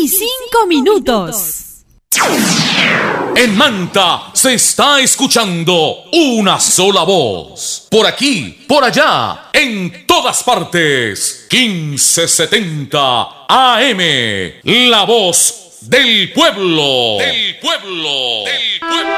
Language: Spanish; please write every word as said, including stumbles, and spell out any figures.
y cinco minutos. En Manta se está escuchando una sola voz. Por aquí, por allá, en todas partes. quince setenta A M. La voz del pueblo. Del pueblo. Del pueblo.